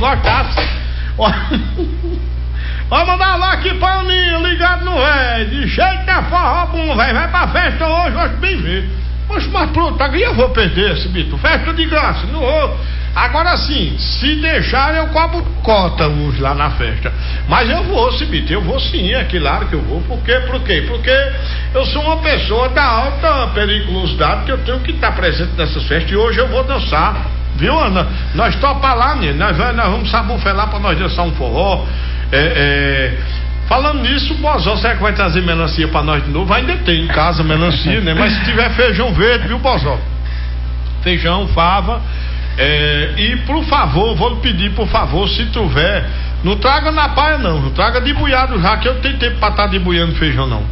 gostasse. Vou mandar lá aqui pra Aninho, ligado no velho. De jeito da forró bom, velho. Vai pra festa hoje, hoje bem ver. Poxa, mas pronto, aqui eu vou perder esse bito. Festa de graça, não vou. Agora sim, se deixar eu cobro cota hoje lá na festa. Mas eu vou, Cibito, eu vou sim, é claro que eu vou. Por quê? Porque eu sou uma pessoa da alta periculosidade que eu tenho que estar presente nessas festas. E hoje eu vou dançar, viu, Ana? Nós topa lá, menino, nós vamos sabufelar pra nós dançar um forró. Falando nisso, o Bozó, será que vai trazer melancia pra nós de novo? Ainda tem em casa melancia, né? Mas se tiver feijão verde, viu, Bozó? Feijão, fava. E por favor, vou lhe pedir, por favor, se tiver, não traga na paia não traga de buiado já, que eu não tenho tempo pra estar debuiando feijão não.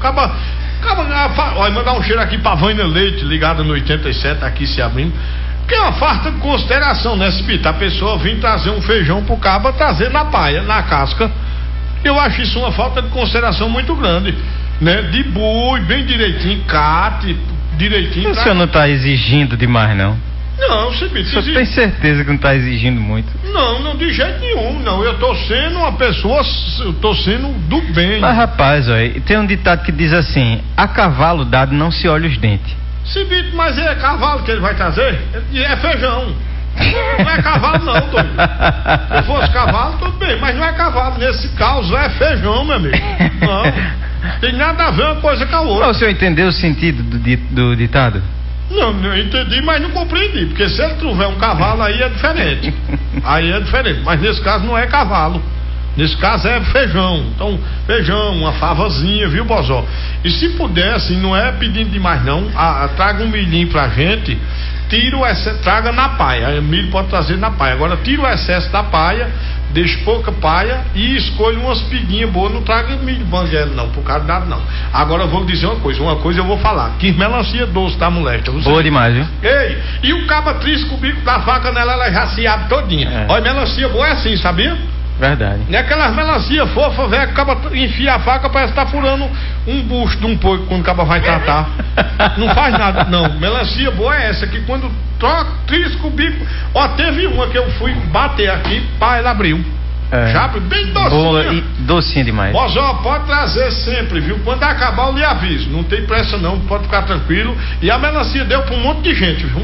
Olha, mandar um cheiro aqui pra Vânia Leite, ligada no 87, aqui se abrindo. Que é uma falta de consideração, né, Cibito? A pessoa vir trazer um feijão pro cabo, trazer na paia, na casca. Eu acho isso uma falta de consideração muito grande, né? De bui, bem direitinho, cate, direitinho. O senhor não tá exigindo demais, não? Não, Cibito. O senhor tem certeza que não tá exigindo muito? Não, de jeito nenhum, não. Eu tô sendo uma pessoa, eu tô sendo do bem. Mas, rapaz, olha, tem um ditado que diz assim: a cavalo dado não se olha os dentes. Cibito, mas é cavalo que ele vai trazer? É feijão. Não é cavalo não, doido. Se fosse cavalo, tudo bem, mas não é cavalo. Nesse caso é feijão, meu amigo. Não, tem nada a ver uma coisa com a outra. Não, o senhor entendeu o sentido do ditado? Não, eu entendi, mas não compreendi. Porque se ele tiver um cavalo, aí é diferente. Aí é diferente, mas nesse caso não é cavalo. Nesse caso é feijão. Então, feijão, uma favazinha, viu, Bozó? E se puder, assim, não é pedindo demais não, traga um milhinho pra gente, tira o excesso, traga na paia. O milho pode trazer na paia. Agora tira o excesso da paia, deixa pouca paia e escolha umas piguinhas boas. Não traga milho banguelo não, por causa de nada não. Agora eu vou lhe dizer uma coisa eu vou falar. Que melancia doce, tá, moleque? Boa demais, viu? Ei, e o caba trisca o bico da faca nela, ela já se abre todinha. Olha, melancia boa é assim, sabia? Verdade. E aquelas melancia fofa, velho, que acaba enfia a faca, parece que tá furando um bucho de um porco quando o caba vai tratar. Não faz nada, não. Melancia boa é essa, que quando trisca o bico. Ó, teve uma que eu fui bater aqui, pá, ela abriu. Já bem docinha. Boa e docinha demais. Bozó, pode trazer sempre, viu? Quando acabar eu lhe aviso. Não tem pressa não, pode ficar tranquilo. E a melancia deu pra um monte de gente, viu?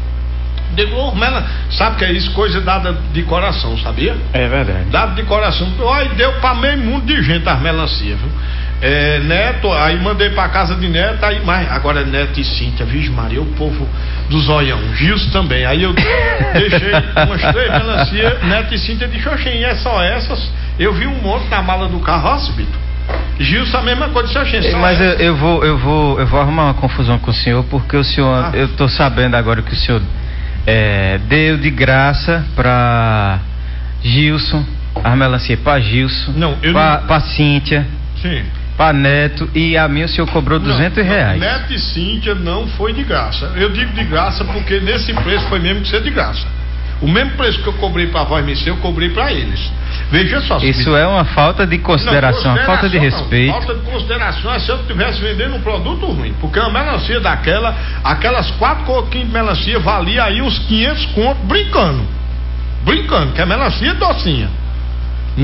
Sabe que é isso? Coisa dada de coração, sabia? É verdade. Dada de coração. Olha, deu pra meio mundo de gente as melancias, viu? Neto, aí mandei pra casa de Neto, aí, mas agora Neto e Cíntia, vixe Maria, o povo do zoião, Gilson também. Aí eu deixei umas 3 melancias, Neto e Cíntia de Xoxinha, é só essas. Eu vi um monte na mala do carro, ó, Cibito. Gilson, a mesma coisa de Xoxinha. Mas eu vou arrumar uma confusão com o senhor, porque o senhor, eu tô sabendo agora que o senhor deu de graça pra Gilson, as melancias pra Gilson, pra Cíntia, sim, pra Neto, e a minha o senhor cobrou R$200. Neto e Cíntia não foi de graça. Eu digo de graça porque nesse preço foi mesmo que ser de graça. O mesmo preço que eu cobrei pra voz Missê, eu cobrei pra eles. Veja só. Isso é uma falta de consideração, uma falta de respeito. Falta de consideração é se eu estivesse vendendo um produto ruim. Porque uma melancia daquela, aquelas 4 coquinhas de melancia valia aí uns 500 conto brincando. Brincando, que é melancia docinha.